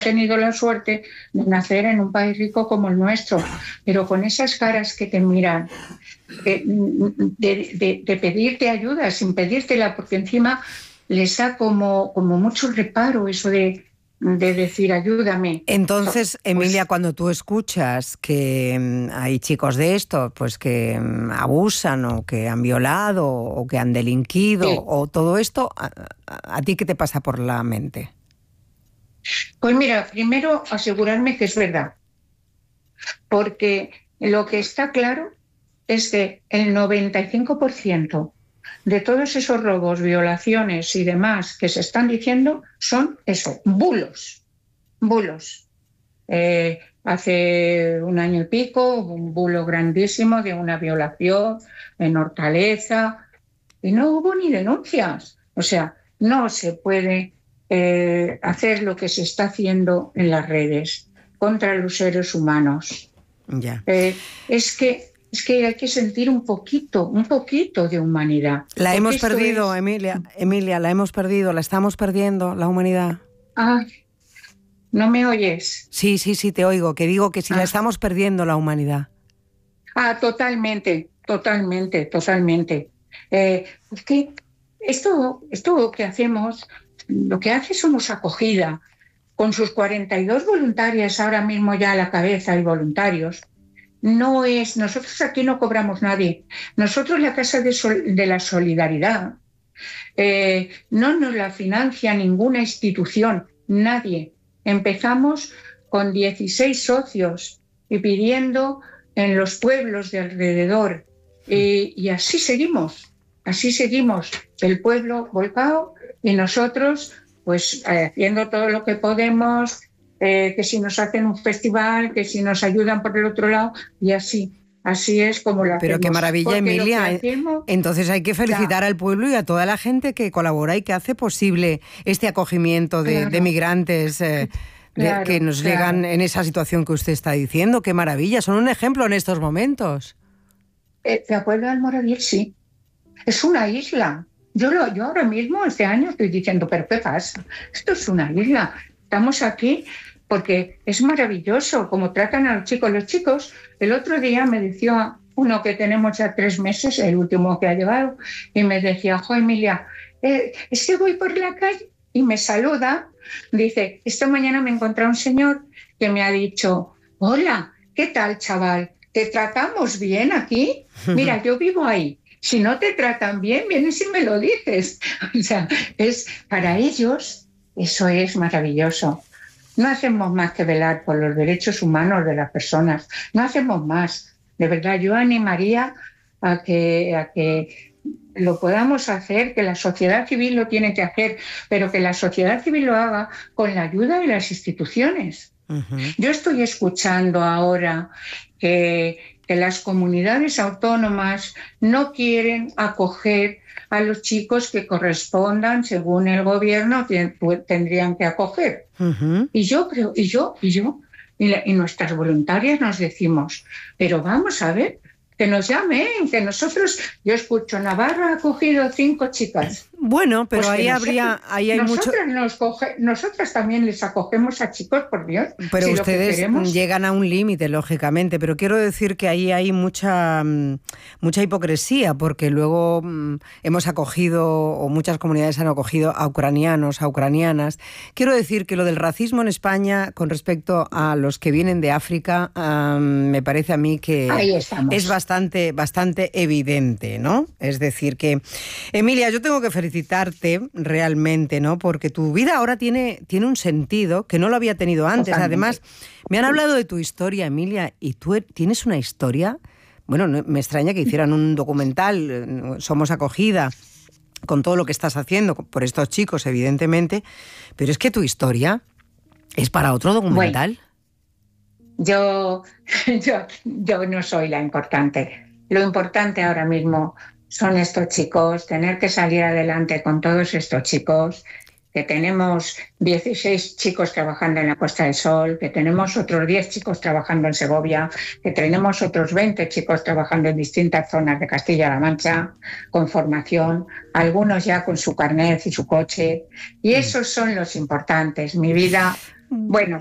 tenido la suerte de nacer en un país rico como el nuestro, pero con esas caras que te miran, de pedirte ayuda sin pedírtela, porque encima les da como mucho reparo eso de decir ayúdame. Entonces, Emilia, Pues, cuando tú escuchas que hay chicos de estos pues que abusan o que han violado o que han delinquido sí. o todo esto, ¿a ti qué te pasa por la mente? Pues mira, primero asegurarme que es verdad, porque lo que está claro es que el 95% de todos esos robos, violaciones y demás que se están diciendo son eso, bulos, bulos. Hace un año y pico hubo un bulo grandísimo de una violación en Hortaleza y no hubo ni denuncias. O sea, no se puede hacer lo que se está haciendo en las redes contra los seres humanos. Ya. Es que hay que sentir un poquito de humanidad. La Porque hemos esto perdido, es... Emilia, la hemos perdido, la estamos perdiendo, la humanidad. Ay, ¿no me oyes? Sí, te oigo, que digo que si la Ah, estamos perdiendo la humanidad. totalmente. Es que esto que hacemos, lo que hace Somos Acogida, con sus 42 voluntarias ahora mismo ya a la cabeza y voluntarios, no es, nosotros aquí no cobramos nadie. Nosotros la Casa de la Solidaridad no nos la financia ninguna institución, nadie. Empezamos con 16 socios y pidiendo en los pueblos de alrededor. Y así seguimos, el pueblo volcado y nosotros pues haciendo todo lo que podemos, que si nos hacen un festival, que si nos ayudan por el otro lado, y así es como lo Pero hacemos. qué maravilla, Porque Emilia. hacemos, Entonces hay que felicitar al pueblo y a toda la gente que colabora y que hace posible este acogimiento de migrantes que nos llegan en esa situación que usted está diciendo. Qué maravilla, son un ejemplo en estos momentos. ¿Te acuerdas del Almoradí? Sí. Es una isla. Yo ahora mismo, este año, estoy diciendo, ¿pero qué pasa? Esto es una isla. Estamos aquí porque es maravilloso cómo tratan a los chicos. Los chicos, el otro día me decía uno que tenemos ya 3 meses, el último que ha llegado, y me decía, jo, Emilia, es que voy por la calle y me saluda. Dice, esta mañana me encontré un señor que me ha dicho, hola, ¿qué tal, chaval? ¿Te tratamos bien aquí? Mira, yo vivo ahí. Si no te tratan bien, vienes y me lo dices. O sea, para ellos eso es maravilloso. No hacemos más que velar por los derechos humanos de las personas. No hacemos más. De verdad, yo animaría a que lo podamos hacer, que la sociedad civil lo tiene que hacer, pero que la sociedad civil lo haga con la ayuda de las instituciones. Yo estoy escuchando ahora que las comunidades autónomas no quieren acoger a los chicos que correspondan, según el gobierno, tendrían que acoger. Y yo creo, y nuestras voluntarias nos decimos, pero vamos a ver, que nos llamen, que nosotros, yo escucho, Navarra ha acogido 5 chicas. Bueno, pero pues ahí hay mucho... Nosotras también les acogemos a chicos, por Dios. Pero si ustedes llegan a un límite, lógicamente, pero quiero decir que ahí hay mucha hipocresía, porque luego hemos acogido, o muchas comunidades han acogido a ucranianos, a ucranianas. Quiero decir que lo del racismo en España con respecto a los que vienen de África, me parece a mí que es bastante evidente, ¿no? Es decir que, Emilia, yo tengo que felicitarte realmente, ¿no? Porque tu vida ahora tiene un sentido que no lo había tenido antes. Totalmente. Además, me han hablado de tu historia, Emilia, y tú tienes una historia. Bueno, me extraña que hicieran un documental, Somos Acogida, con todo lo que estás haciendo por estos chicos, evidentemente, pero es que tu historia es para otro documental. Bueno, yo no soy la importante. Lo importante ahora mismo son estos chicos, tener que salir adelante con todos estos chicos, que tenemos 16 chicos trabajando en la Costa del Sol, que tenemos otros 10 chicos trabajando en Segovia, que tenemos otros 20 chicos trabajando en distintas zonas de Castilla-La Mancha, con formación, algunos ya con su carnet y su coche. Y esos son los importantes. Mi vida Bueno,